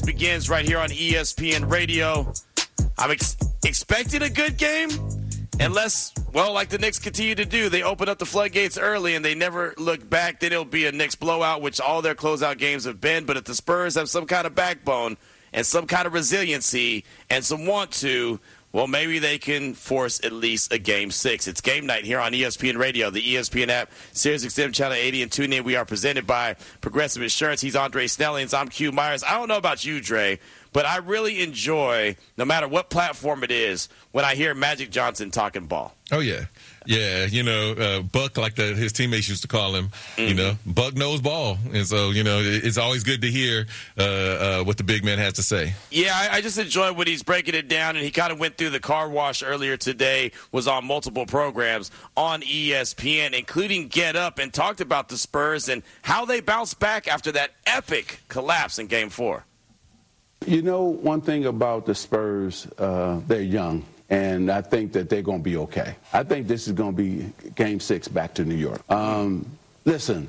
begins right here on ESPN Radio. I'm expecting a good game unless, well, like the Knicks continue to do, they open up the floodgates early and they never look back. Then it'll be a Knicks blowout, which all their closeout games have been. But if the Spurs have some kind of backbone and some kind of resiliency and some want to, well, maybe they can force at least a Game 6. It's game night here on ESPN Radio, the ESPN app, SiriusXM Channel 80, and tune in. We are presented by Progressive Insurance. He's Andre Snellings. I'm Q Myers. I don't know about you, Dre, but I really enjoy, no matter what platform it is, when I hear Magic Johnson talking ball. Oh, yeah. Yeah, Buck, like his teammates used to call him, Buck knows ball. And so, it's always good to hear what the big man has to say. Yeah, I just enjoy when he's breaking it down, and he kind of went through the car wash earlier today, was on multiple programs on ESPN, including Get Up, and talked about the Spurs and how they bounced back after that epic collapse in Game 4. One thing about the Spurs, they're young. And I think that they're going to be okay. I think this is going to be Game 6 back to New York. Listen,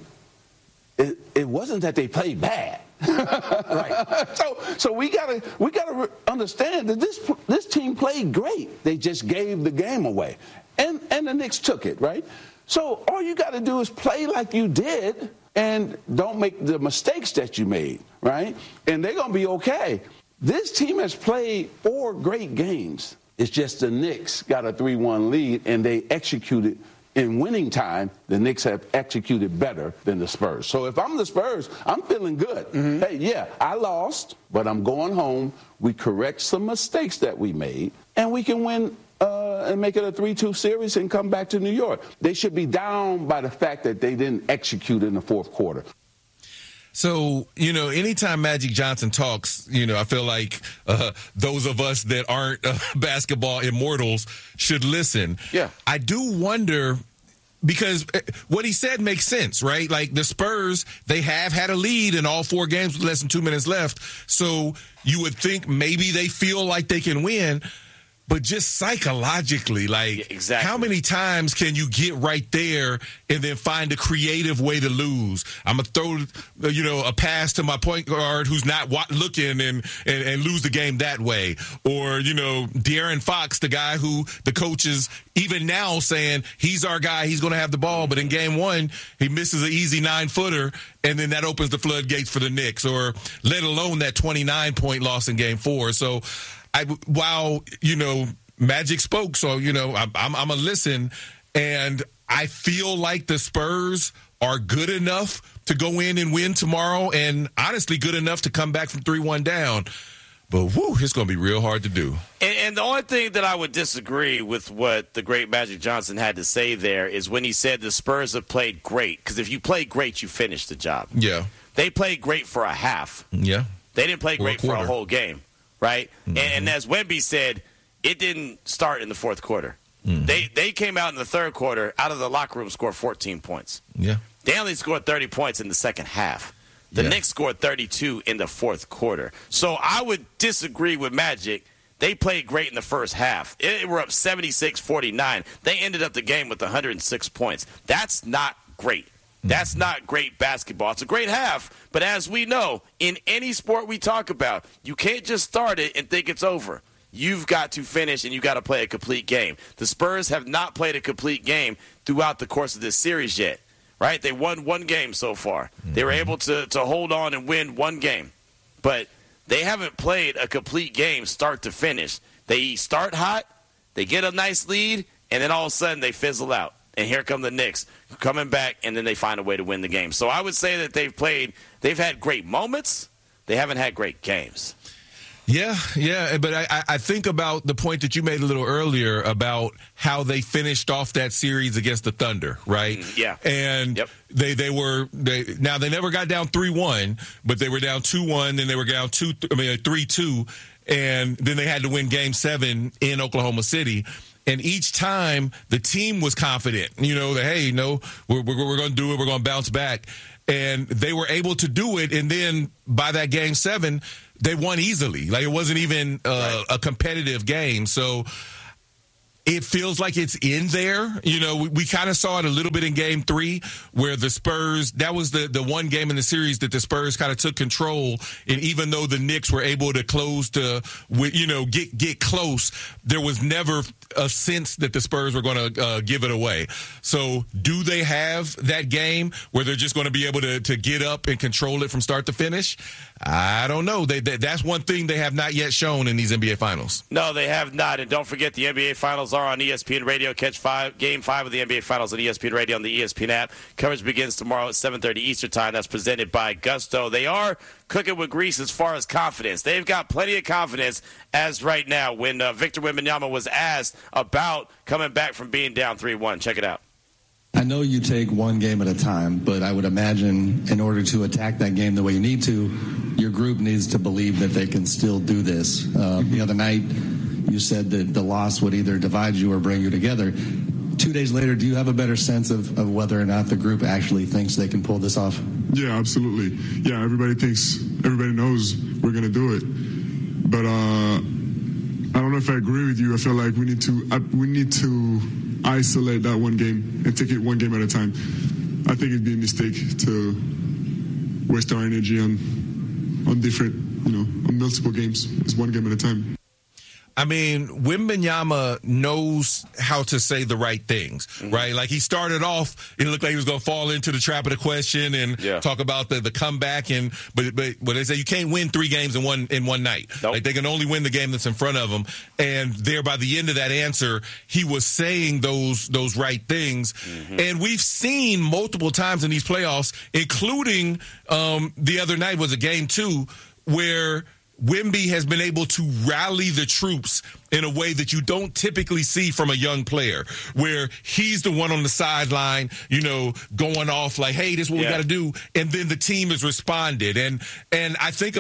it wasn't that they played bad. Right. So we gotta understand that this team played great. They just gave the game away, and the Knicks took it, right. So all you got to do is play like you did, and don't make the mistakes that you made, right. And they're gonna be okay. This team has played 4 great games. It's just the Knicks got a 3-1 lead, and they executed in winning time. The Knicks have executed better than the Spurs. So if I'm the Spurs, I'm feeling good. Mm-hmm. Hey, yeah, I lost, but I'm going home. We correct some mistakes that we made, and we can win and make it a 3-2 series and come back to New York. They should be down by the fact that they didn't execute in the fourth quarter. So, anytime Magic Johnson talks, I feel like those of us that aren't basketball immortals should listen. Yeah. I do wonder, because what he said makes sense, right? Like the Spurs, they have had a lead in all 4 games with less than 2 minutes left. So you would think maybe they feel like they can win. But just psychologically, exactly. How many times can you get right there and then find a creative way to lose? I'm going to throw, a pass to my point guard who's not looking and lose the game that way. Or, De'Aaron Fox, the guy who the coaches even now saying he's our guy, he's going to have the ball. But in game 1, he misses an easy 9-footer, and then that opens the floodgates for the Knicks, or let alone that 29-point loss in game 4. So, while Magic spoke, so I'm a listen, and I feel like the Spurs are good enough to go in and win tomorrow, and honestly good enough to come back from 3-1 down. But it's going to be real hard to do. And the only thing that I would disagree with what the great Magic Johnson had to say there is when he said the Spurs have played great. Because if you play great, you finish the job. Yeah, they played great for a half. Yeah, they didn't play great for a whole game. Right? Mm-hmm. And as Wemby said, it didn't start in the fourth quarter. Mm-hmm. They came out in the third quarter, out of the locker room, scored 14 points. Yeah. They only scored 30 points in the second half. The Knicks scored 32 in the fourth quarter. So I would disagree with Magic. They played great in the first half. They were up 76-49. They ended up the game with 106 points. That's not great. That's not great basketball. It's a great half, but as we know, in any sport we talk about, you can't just start it and think it's over. You've got to finish, and you've got to play a complete game. The Spurs have not played a complete game throughout the course of this series yet, right? They won 1 game so far. Mm-hmm. They were able to hold on and win 1 game, but they haven't played a complete game start to finish. They start hot, they get a nice lead, and then all of a sudden they fizzle out. And here come the Knicks coming back, and then they find a way to win the game. So I would say that they've had great moments. They haven't had great games. Yeah, but I think about the point that you made a little earlier about how they finished off that series against the Thunder, right? Yeah. And they never got down 3-1, but they were down 2-1, then they were down 3-2, and then they had to win Game 7 in Oklahoma City. And each time the team was confident, that, hey, we're going to do it. We're going to bounce back. And they were able to do it. And then by that Game 7, they won easily. Like, it wasn't even a competitive game. So It feels like it's in there. You know, we kind of saw it a little bit in Game 3 where the Spurs, that was the one game in the series that the Spurs kind of took control. And even though the Knicks were able to get close, there was never a sense that the Spurs were going to give it away. So do they have that game where they're just going to be able to get up and control it from start to finish? I don't know. That's one thing they have not yet shown in these NBA Finals. No, they have not. And don't forget, the NBA Finals are on ESPN Radio. Catch Game 5 of the NBA Finals on ESPN Radio on the ESPN app. Coverage begins tomorrow at 7:30 Eastern Time. That's presented by Gusto. They are cooking with grease as far as confidence. They've got plenty of confidence as right now when Victor Wembanyama was asked about coming back from being down 3-1. Check it out. I know you take one game at a time, but I would imagine in order to attack that game the way you need to, your group needs to believe that they can still do this. The other night, you said that the loss would either divide you or bring you together. 2 days later, do you have a better sense of whether or not the group actually thinks they can pull this off? Yeah, absolutely. Yeah, everybody knows we're going to do it. But I don't know if I agree with you. I feel like we need to isolate that one game and take it one game at a time. I think it'd be a mistake to waste our energy on different, on multiple games. It's one game at a time. I mean, Wembanyama knows how to say the right things, right? Like he started off, it looked like he was going to fall into the trap of the question and talk about the comeback. But they say you can't win 3 games in one night. Nope. Like they can only win the game that's in front of them. And there, by the end of that answer, he was saying those right things. And we've seen multiple times in these playoffs, including the other night was a game 2 where Wemby has been able to rally the troops in a way that you don't typically see from a young player, where he's the one on the sideline, going off like, hey, this is what we got to do. And then the team has responded. And I think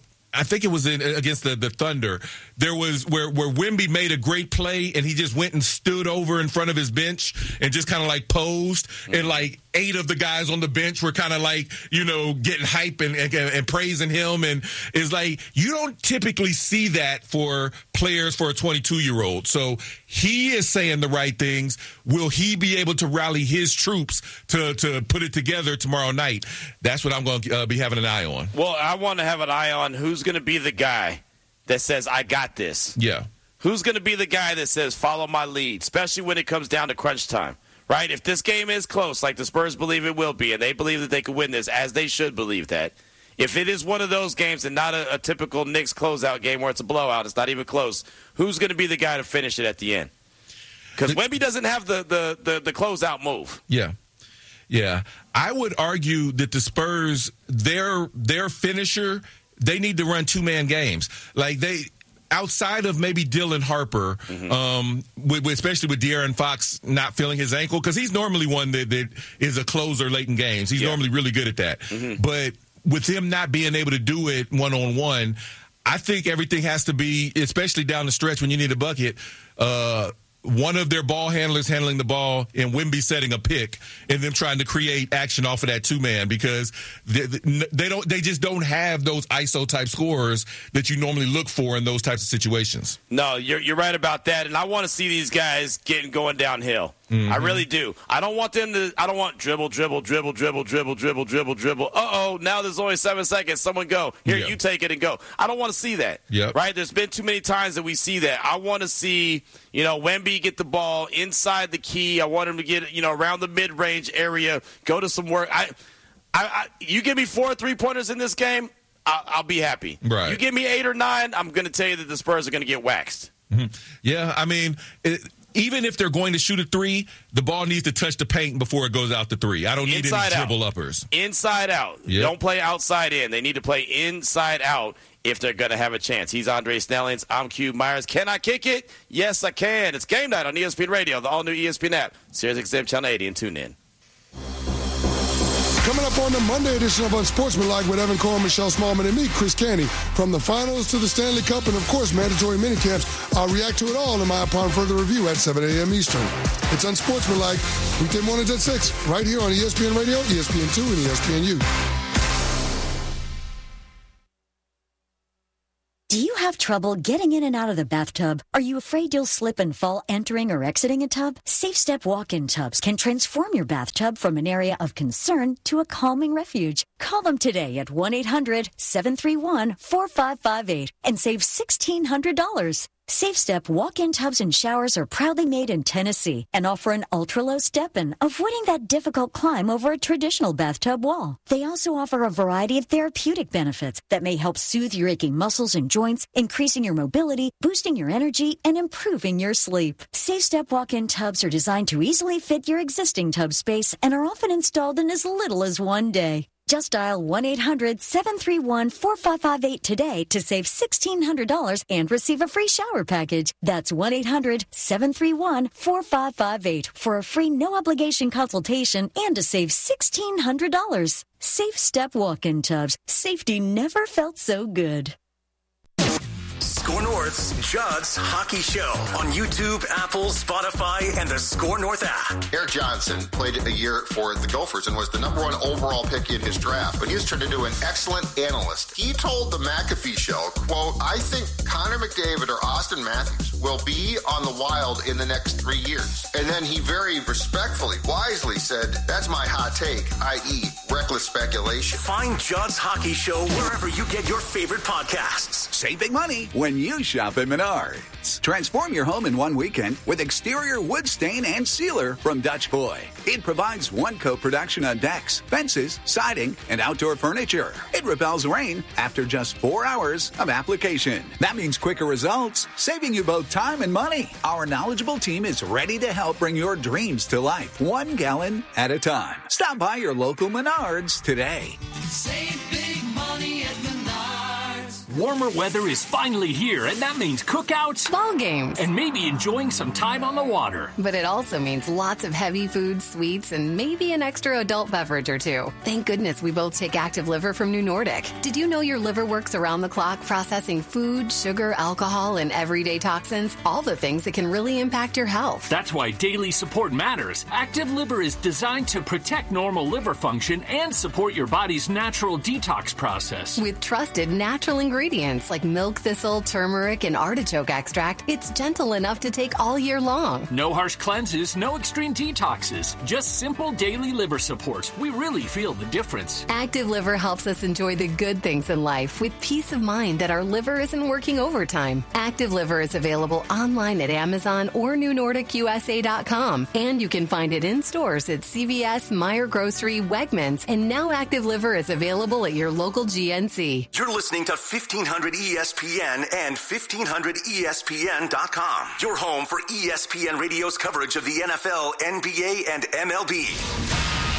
it was against the Thunder. There was where Wemby made a great play and he just went and stood over in front of his bench and just kind of like posed. And like 8 of the guys on the bench were kind of like, getting hype and praising him. And it's like, you don't typically see that for players for a 22-year-old. So he is saying the right things. Will he be able to rally his troops to put it together tomorrow night? That's what I'm going to be having an eye on. Well, I want to have an eye on who's going to be the guy that says, I got this. Yeah. Who's going to be the guy that says, follow my lead, especially when it comes down to crunch time, right? If this game is close, like the Spurs believe it will be, and they believe that they can win this, as they should believe that, if it is one of those games and not a typical Knicks closeout game where it's a blowout, it's not even close, who's going to be the guy to finish it at the end? Because Wemby doesn't have the closeout move. Yeah. Yeah. I would argue that the Spurs, their finisher, they need to run 2-man games. Like outside of maybe Dylan Harper, especially with De'Aaron Fox not feeling his ankle, because he's normally one that is a closer late in games. He's normally really good at that. But with him not being able to do it one-on-one, I think everything has to be, especially down the stretch when you need a bucket, one of their ball handlers handling the ball and Wemby setting a pick and them trying to create action off of that 2-man, because they just don't have those ISO type scorers that you normally look for in those types of situations. No, you're right about that, and I want to see these guys going downhill. I really do. I don't want dribble. Now there's only 7 seconds. Someone go. Here, you take it and go. I don't want to see that. Right? There's been too many times that we see that. I want to see, Wemby get the ball inside the key. I want him to get, around the mid-range area, go to some work. You give me 4 3-pointers in this game, I'll be happy. Right. You give me 8 or 9, I'm going to tell you that the Spurs are going to get waxed. Yeah, I mean, even if they're going to shoot a 3, the ball needs to touch the paint before it goes out the 3. I don't need any dribble uppers. Inside out. Yep. Don't play outside in. They need to play inside out if they're going to have a chance. He's Andre Snellings. I'm Q Myers. Can I kick it? Yes, I can. It's game night on ESPN Radio, the all-new ESPN app, SiriusXM Channel 80, and tune in. Coming up on the Monday edition of Unsportsmanlike with Evan Cohen, Michelle Smallman, and me, Chris Canty. From the finals to the Stanley Cup and, of course, mandatory minicamps, I'll react to it all in my upon further review at 7 a.m. Eastern. It's Unsportsmanlike, weekday mornings at 6, right here on ESPN Radio, ESPN2, and ESPNU. Do you have trouble getting in and out of the bathtub? Are you afraid you'll slip and fall entering or exiting a tub? Safe Step walk-in tubs can transform your bathtub from an area of concern to a calming refuge. Call them today at 1-800-731-4558 and save $1,600. Safe Step walk-in tubs and showers are proudly made in Tennessee and offer an ultra-low step-in, avoiding that difficult climb over a traditional bathtub wall. They also offer a variety of therapeutic benefits that may help soothe your aching muscles and joints, increasing your mobility, boosting your energy, and improving your sleep. Safe Step walk-in tubs are designed to easily fit your existing tub space and are often installed in as little as one day. Just dial 1-800-731-4558 today to save $1,600 and receive a free shower package. That's 1-800-731-4558 for a free no-obligation consultation and to save $1,600. Safe Step walk-in tubs. Safety never felt so good. Score North's Judd's Hockey Show on YouTube, Apple, Spotify, and the Score North app. Eric Johnson played a year for the Gophers and was the number 1 overall pick in his draft, but he was turned into an excellent analyst. He told the McAfee Show, quote, I think Connor McDavid or Austin Matthews will be on the Wild in the next 3 years. And then he very respectfully, wisely said, that's my hot take, i.e. reckless speculation. Find Judd's Hockey Show wherever you get your favorite podcasts. Save big money when you shop at Menards. Transform your home in one weekend with exterior wood stain and sealer from Dutch Boy. It provides one-coat protection on decks, fences, siding, and outdoor furniture. It repels rain after just 4 hours of application. That means quicker results, saving you both time and money. Our knowledgeable team is ready to help bring your dreams to life, 1 gallon at a time. Stop by your local Menards today. Save big money at Menards. Warmer weather is finally here, and that means cookouts, ball games, and maybe enjoying some time on the water. But it also means lots of heavy food, sweets, and maybe an extra adult beverage or two. Thank goodness we both take Active Liver from New Nordic. Did you know your liver works around the clock processing food, sugar, alcohol, and everyday toxins? All the things that can really impact your health. That's why daily support matters. Active Liver is designed to protect normal liver function and support your body's natural detox process. With trusted natural ingredients like milk thistle, turmeric, and artichoke extract, it's gentle enough to take all year long. No harsh cleanses, no extreme detoxes, just simple daily liver support. We really feel the difference. Active Liver helps us enjoy the good things in life with peace of mind that our liver isn't working overtime. Active Liver is available online at Amazon or NewNordicUSA.com, and you can find it in stores at CVS, Meijer Grocery, Wegmans, and now Active Liver is available at your local GNC. You're listening to 1500 ESPN and 1500ESPN.com. Your home for ESPN Radio's coverage of the NFL, NBA, and MLB.